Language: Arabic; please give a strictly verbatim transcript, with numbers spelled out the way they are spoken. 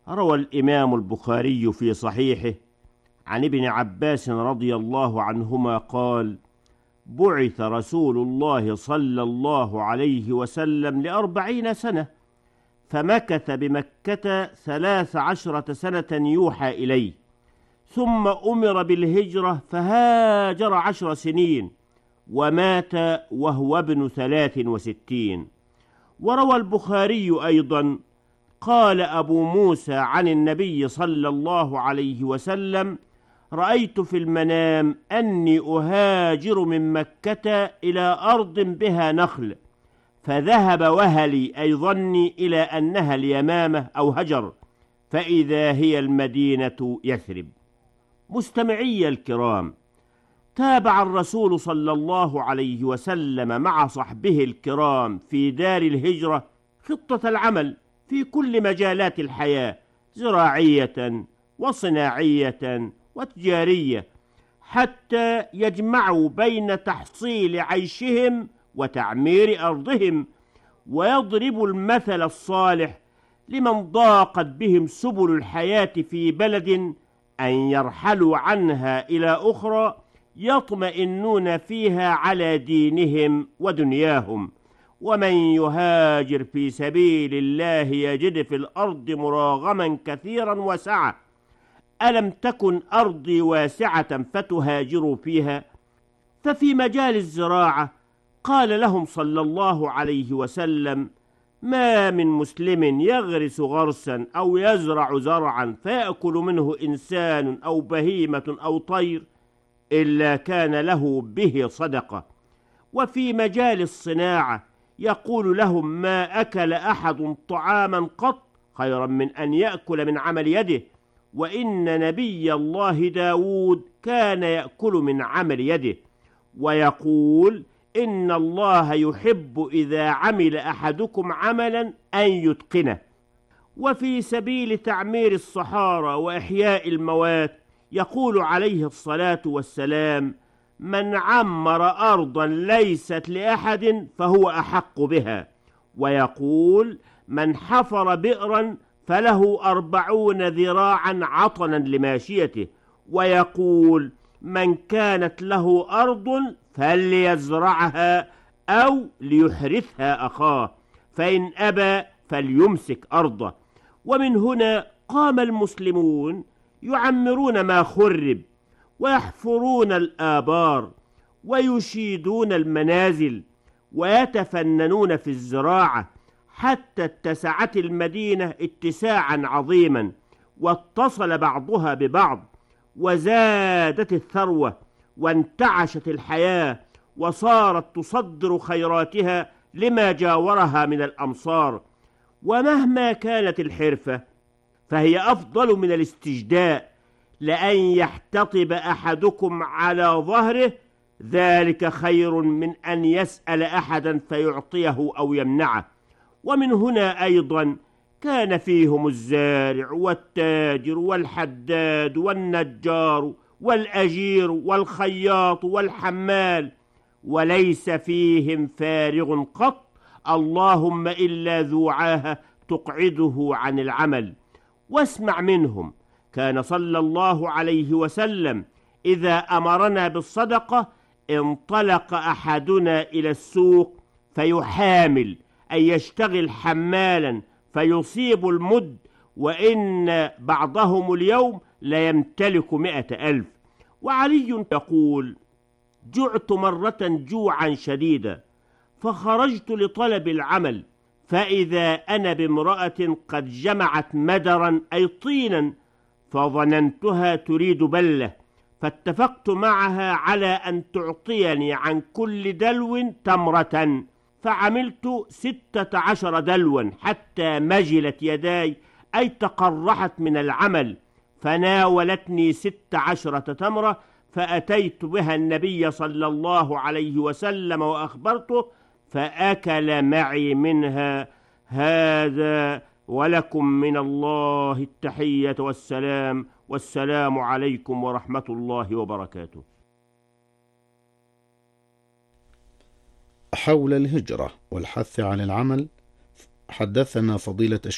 روى الإمام البخاري في صحيحه عن ابن عباس رضي الله عنهما قال: بعث رسول الله صلى الله عليه وسلم لأربعين سنة، فمكث بمكة ثلاث عشرة سنة يوحى إليه، ثم أمر بالهجرة فهاجر عشر سنين، ومات وهو ابن ثلاث وستين. وروى البخاري أيضا قال أبو موسى عن النبي صلى الله عليه وسلم: رأيت في المنام أني أهاجر من مكة إلى أرض بها نخل، فذهب وهلي أي ظني إلى أنها اليمامة أو هجر، فإذا هي المدينة يثرب. مستمعي الكرام، تابع الرسول صلى الله عليه وسلم مع صحبه الكرام في دار الهجرة خطة العمل في كل مجالات الحياة، زراعية وصناعية وتجارية، حتى يجمعوا بين تحصيل عيشهم وتعمير أرضهم، ويضربوا المثل الصالح لمن ضاقت بهم سبل الحياة في بلد أن يرحلوا عنها إلى أخرى يطمئنون فيها على دينهم ودنياهم. ومن يهاجر في سبيل الله يجد في الأرض مراغما كثيرا وسعة. ألم تكن أرضي واسعة فتهاجروا فيها؟ ففي مجال الزراعة قال لهم صلى الله عليه وسلم: ما من مسلم يغرس غرسا أو يزرع زرعا فيأكل منه إنسان أو بهيمة أو طير إلا كان له به صدقة. وفي مجال الصناعة يقول لهم: ما أكل أحد طعاما قط خيرا من أن يأكل من عمل يده، وإن نبي الله داود كان يأكل من عمل يده. ويقول: إن الله يحب إذا عمل أحدكم عملا أن يتقنه. وفي سبيل تعمير الصحارى وإحياء الموات يقول عليه الصلاة والسلام: من عمر أرضا ليست لأحد فهو أحق بها. ويقول: من حفر بئرا فله أربعون ذراعا عطنا لماشيته. ويقول: من كانت له أرض فليزرعها أو ليحرثها أخاه، فإن أبى فليمسك أرضه. ومن هنا قام المسلمون يعمرون ما خرب، ويحفرون الآبار، ويشيدون المنازل، ويتفننون في الزراعة، حتى اتسعت المدينة اتساعا عظيما، واتصل بعضها ببعض، وزادت الثروة، وانتعشت الحياة، وصارت تصدر خيراتها لما جاورها من الأمصار. ومهما كانت الحرفة فهي أفضل من الاستجداء، لأن يحتطب أحدكم على ظهره، ذلك خير من أن يسأل أحدا فيعطيه أو يمنعه. ومن هنا أيضا كان فيهم الزارع والتاجر والحداد والنجار والأجير والخياط والحمال، وليس فيهم فارغ قط، اللهم إلا ذو عاهة تقعده عن العمل. واسمع منهم: كان صلى الله عليه وسلم إذا أمرنا بالصدقة انطلق أحدنا إلى السوق فيحامل، أي يشتغل حمالا فيصيب المد، وإن بعضهم اليوم لا يمتلك مئة ألف. وعلي يقول: جعت مرة جوعا شديدا، فخرجت لطلب العمل، فإذا أنا بامرأة قد جمعت مدرا أي طينا، فظننتها تريد بلة، فاتفقت معها على أن تعطيني عن كل دلو تمرة، فعملت ستة عشر دلوا حتى مجلت يداي، أي تقرحت من العمل، فناولتني ست عشرة تمرة، فأتيت بها النبي صلى الله عليه وسلم وأخبرته، فأكل معي منها. هذا ولكم من الله التحية والسلام، والسلام عليكم ورحمة الله وبركاته. حول الهجرة والحث على العمل، حدثنا فضيلة